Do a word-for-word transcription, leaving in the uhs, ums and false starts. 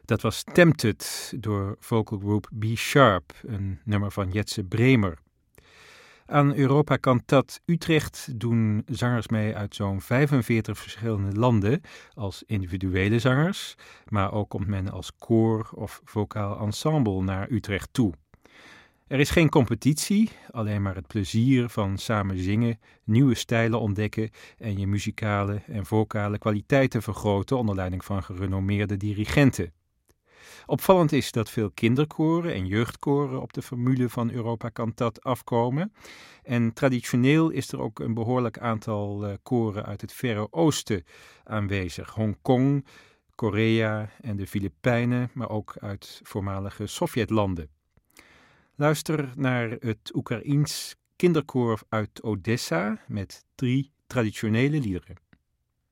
Dat was Tempted door vocal group B Sharp, een nummer van Jetse Bremer. Aan Europa Cantat Utrecht doen zangers mee uit zo'n vijfenveertig verschillende landen als individuele zangers, maar ook komt men als koor of vocaal ensemble naar Utrecht toe. Er is geen competitie, alleen maar het plezier van samen zingen, nieuwe stijlen ontdekken en je muzikale en vocale kwaliteiten vergroten onder leiding van gerenommeerde dirigenten. Opvallend is dat veel kinderkoren en jeugdkoren op de formule van Europa Cantat afkomen. En traditioneel is er ook een behoorlijk aantal uh, koren uit het Verre Oosten aanwezig. Hongkong, Korea en de Filipijnen, maar ook uit voormalige Sovjetlanden. Luister naar het Oekraïens kinderkoor uit Odessa met drie traditionele liederen.